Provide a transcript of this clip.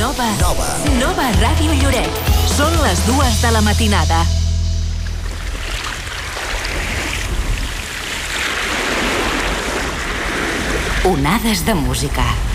Nova Ràdio Lloret. Són les 2 de la matinada. Onades de música.